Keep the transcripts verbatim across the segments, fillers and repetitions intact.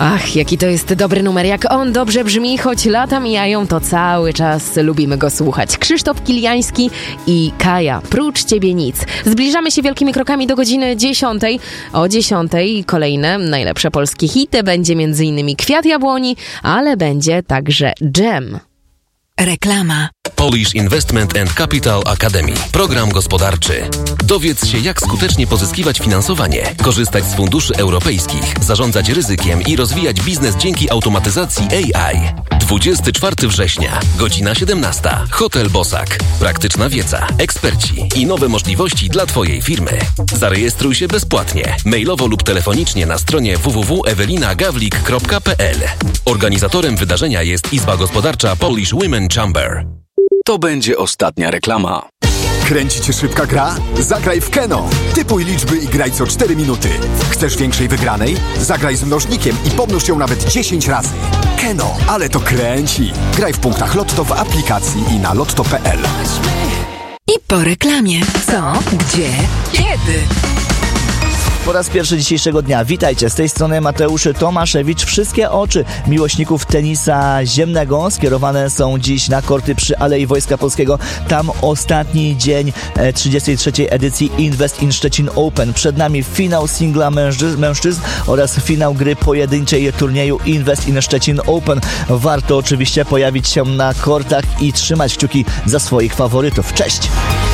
Ach, jaki to jest dobry numer, jak on dobrze brzmi, choć lata mijają, to cały czas lubimy go słuchać. Krzysztof Kiliański i Kaja, prócz ciebie nic. Zbliżamy się wielkimi krokami do godziny dziesiątej. O dziesiątej kolejne najlepsze polskie hity, będzie między innymi Kwiat Jabłoni, ale będzie także Dżem. Reklama. Polish Investment and Capital Academy. Program gospodarczy. Dowiedz się, jak skutecznie pozyskiwać finansowanie, korzystać z funduszy europejskich, zarządzać ryzykiem i rozwijać biznes dzięki automatyzacji A I. dwudziestego czwartego września, godzina siedemnasta. Hotel Bosak. Praktyczna wiedza, eksperci i nowe możliwości dla Twojej firmy. Zarejestruj się bezpłatnie, mailowo lub telefonicznie na stronie w w w kropka ewelina gawlik kropka p l. Organizatorem wydarzenia jest Izba Gospodarcza Polish Women Chamber. To będzie ostatnia reklama. Kręci cię szybka gra? Zagraj w Keno. Typuj liczby i graj co cztery minuty. Chcesz większej wygranej? Zagraj z mnożnikiem i pomnóż ją nawet dziesięć razy. Keno, ale to kręci. Graj w punktach Lotto w aplikacji i na lotto kropka p l. I po reklamie. Co? Gdzie? Kiedy? Po raz pierwszy dzisiejszego dnia. Witajcie, z tej strony Mateusz Tomaszewicz. Wszystkie oczy miłośników tenisa ziemnego skierowane są dziś na korty przy Alei Wojska Polskiego. Tam ostatni dzień trzydziestej trzeciej edycji Invest in Szczecin Open. Przed nami finał singla mężczyzn, mężczyzn oraz finał gry pojedynczej turnieju Invest in Szczecin Open. Warto oczywiście pojawić się na kortach i trzymać kciuki za swoich faworytów. Cześć!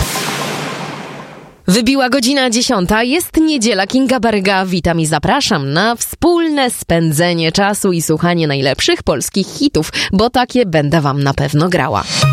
Wybiła godzina dziesiąta, jest niedziela, Kinga Baryga, witam i zapraszam na wspólne spędzenie czasu i słuchanie najlepszych polskich hitów, bo takie będę wam na pewno grała.